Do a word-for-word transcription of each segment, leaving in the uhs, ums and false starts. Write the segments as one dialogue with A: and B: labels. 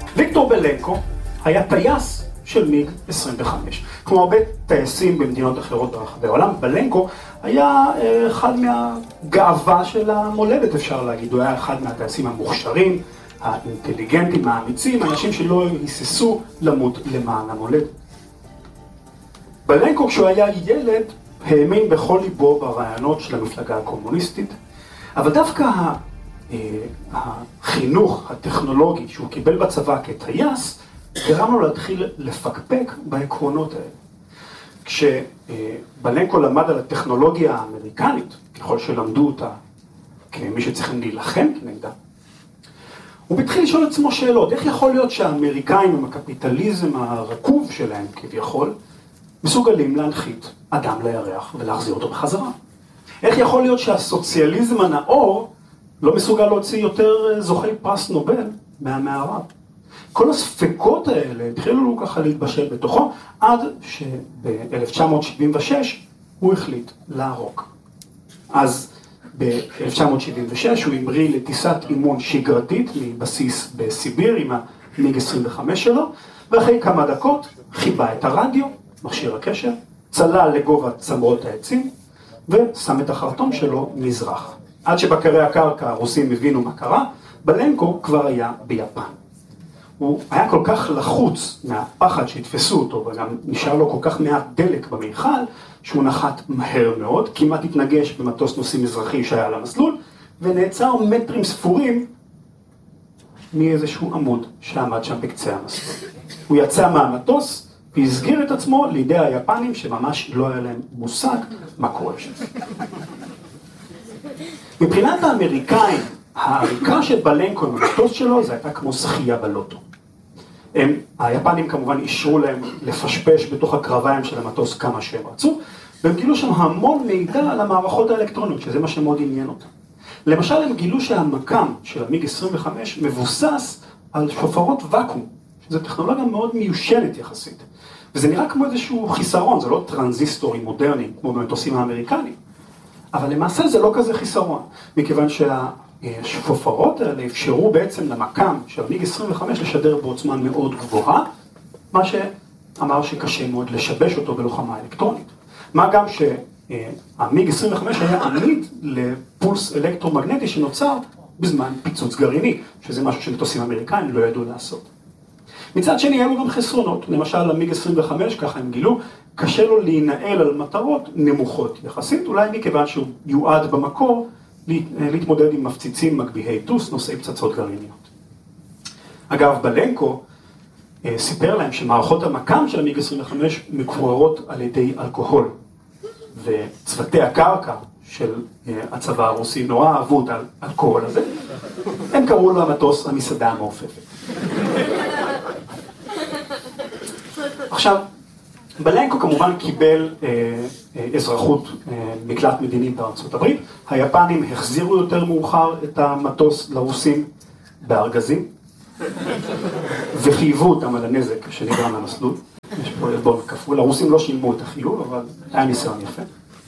A: ויקטור בלנקו היה טייס של מיג עשרים וחמש. כמו הרבה טייסים במדינות אחרות ברחבי העולם, בלנקו היה אחד מהגאווה של המולדת, אפשר להגיד. הוא היה אחד מהטייסים המוכשרים, האינטליגנטים, האמיצים, אנשים שלא היססו למות למען המולדת. בלנקו, כשהוא היה ילד, האמין בכל ליבו ברעיונות של המפלגה הקומוניסטית, אבל דווקא החינוך הטכנולוגי שהוא קיבל בצבא כטייס, גרם לו להתחיל לפקפק בעקרונות האלה. כשבלנקו למד על הטכנולוגיה האמריקנית, ככל שלמדו אותה כמי שצריכים להילחם כנגדה, הוא התחיל לשאול עצמו שאלות, איך יכול להיות שהאמריקאים עם הקפיטליזם הרקוב שלהם כביכול, מסוגלים להנחית אדם לירח ולהחזיר אותו בחזרה? איך יכול להיות שהסוציאליזם הנאור לא מסוגל להוציא יותר זוכי פרס נובל מהמערב? כל הספקות האלה התחילו ככה להתבשל בתוכו, עד שב-אלף תשע מאות שבעים ושש הוא החליט להרוג. אז ב-אלף תשע מאות שבעים ושש הוא המריא לטיסת אימון שגרתית מבסיס בסיביר עם המיג עשרים וחמש שלו, ואחרי כמה דקות חיבה את הרדיו, מכשיר הקשר, צלל לגובה צמרות העצים, ושם את החרטום שלו מזרח. עד שבקרי הקרקע הרוסים הבינו מה קרה, בלנקו כבר היה ביפן. הוא היה כל כך לחוץ מהפחד שהתפסו אותו, וגם נשאר לו כל כך מעט דלק במיכל, שהוא נחת מהר מאוד, כמעט התנגש במטוס נוסעים מזרחי שהיה על המסלול, ונעצר מטרים ספורים מאיזשהו עמוד שעמד שם בקצה המסלול. הוא יצא מהמטוס והסגיר את עצמו לידי היפנים שממש לא היה להם מושג מה קורה שם. מבחינת האמריקאים, העריקה של בלנקו עם המטוס שלו זה הייתה כמו שחייה בלוטו. הם, היפנים כמובן אישרו להם לפשפש בתוך הקרביים של המטוס כמה שהם רצו, והם גילו שם המון מידע על המערכות האלקטרוניות, שזה מה שמאוד עניין אותם. למשל, הם גילו שהמקם של המיג עשרים וחמש מבוסס על שופרות ואקום, שזו טכנולוגיה מאוד מיושנת יחסית. וזה נראה כמו איזשהו חיסרון, זה לא טרנזיסטורים מודרניים כמו במטוסים האמריקניים. אבל למעשה זה לא כזה חיסרון, מכיוון שהשופרות האלה אפשרו בעצם למקם של המיג עשרים וחמש לשדר בעוצמה מאוד גבוהה, מה שאמר שקשה מאוד לשבש אותו בלוחמה אלקטרונית. מה גם שהמיג עשרים וחמש היה עמיד לפולס אלקטרומגנטי שנוצר בזמן פיצוץ גרעיני, שזה משהו שמטוסים אמריקאים לא ידעו לעשות. מצד שני, היו גם חסרונות. למשל, למיג עשרים וחמש, ככה הם גילו, קשה לו להינעל על מטרות נמוכות יחסית, אולי מכיוון שהוא יועד במקור להתמודד עם מפציצים מגביהי טוס, נושאי פצצות גרעיניות. אגב, בלנקו סיפר להם שמערכות המקם של המיג עשרים וחמש מקוררות על ידי אלכוהול, וצוותי הקרקע של הצבא הרוסי נורא אהבו את האלכוהול הזה, הם קראו לו המטוס המסעדה המעופפת. עכשיו, בלנקו כמובן קיבל אה, אה, אזרחות אה, מקלט מדיני בארצות הברית. היפנים החזירו יותר מאוחר את המטוס לרוסים בארגזים, וחייבו אותם על הנזק שנגרם למסלול. יש פה עלבון כפול, הרוסים לא שילמו את החיוב, אבל היה ניסיון יפה.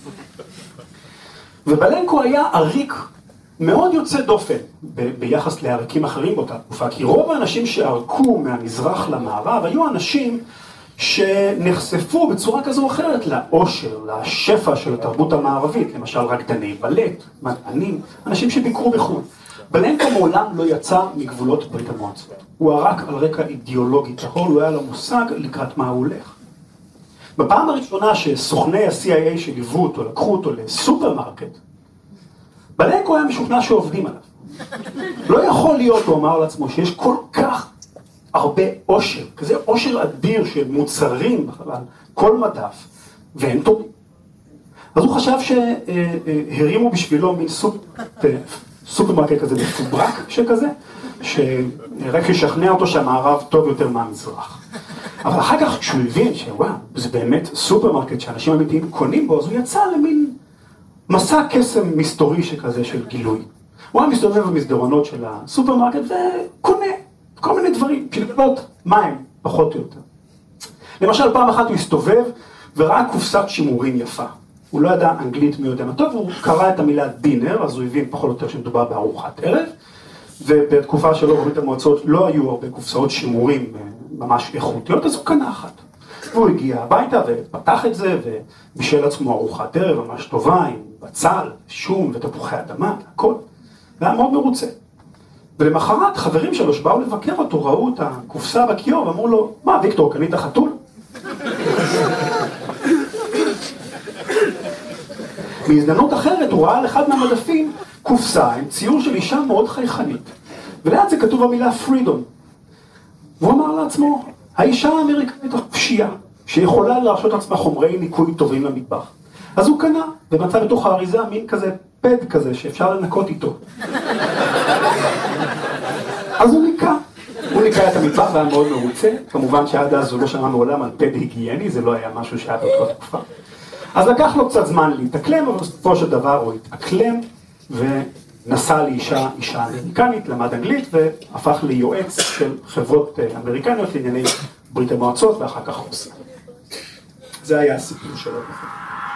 A: ובלנקו היה עריק מאוד יוצא דופן ב- ביחס לעריקים אחרים באותה תקופה, כי רוב האנשים שערקו מהמזרח למערב היו אנשים שנחשפו בצורה כזו או אחרת לאושר, לשפע של התרבות המערבית, למשל רקדני בלט, מדענים, אנשים שביקרו בחו"ל. בלנקו מעולם לא יצא מגבולות ברית המועצות. הוא ערק על רקע אידיאולוגי טהור, הוא היה לו מושג לקראת מה הוא הולך. בפעם הראשונה שסוכני ה-סי איי איי שליוו אותו, לקחו אותו לסופרמרקט, בלנקו היה משוכנע שעובדים עליו. לא יכול להיות, הוא אמר לעצמו, שיש כל כך הרבה עושר, כזה עושר אדיר של מוצרים בחלל, כל מדף, והם טובים. אז הוא חשב שהרימו בשבילו מין סופ... סופרמרקט כזה בפוברק שכזה, שרק ישכנע אותו שהמערב טוב יותר מהמזרח. אבל אחר כך כשהוא הבין שוואו, זה באמת סופרמרקט שאנשים אמיתיים קונים בו, אז הוא יצא למין מסע קסם מסתורי שכזה של גילוי. הוא היה מסתובב במסדרונות של הסופרמרקט וקונה כל מיני דברים, בשביל לגלות מה הם, פחות או יותר. למשל, פעם אחת הוא הסתובב וראה קופסת שימורים יפה. הוא לא ידע אנגלית מי יודע מה טוב, הוא קרא את המילה דינר, אז הוא הבין פחות או יותר שמדובר בארוחת ערב, ובתקופה שלו בברית המועצות לא היו הרבה קופסאות שימורים ממש איכותיות, אז הוא קנה אחת. והוא הגיע הביתה ופתח את זה ובישל עצמו ארוחת ערב ממש טובה עם בצל, שום ותפוחי אדמה, הכל. והיה מאוד מרוצה. ולמחרת חברים שלו שבאו לבקר אותו ראו את הקופסה בכיור ואמרו לו, מה ויקטור, קנית חתול? בהזדמנות אחרת הוא ראה על אחד מהמדפים קופסה עם ציור של אישה מאוד חייכנית. וליד זה כתוב המילה פרידום. והוא אמר לעצמו, האישה האמריקנית החופשייה, שיכולה להרשות עצמה חומרי ניקוי טובים למטבח. אז הוא קנה, ומצא בתוך האריזה מין כזה פד כזה שאפשר לנקות איתו. אז הוא ניקה. הוא ניקה את המטבח והיה מאוד מרוצה. כמובן שעד אז הוא לא שמע מעולם על פד היגייני, זה לא היה משהו שהיה באותה תקופה. אז לקח לו קצת זמן להתאקלם, אבל בסופו של דבר הוא התאקלם ונסע לאישה, אישה אמריקנית, למד אנגלית והפך ליועץ של חברות אמריקניות לענייני ברית המועצות ואחר כך רוסיה. זה היה הסיפור שלו.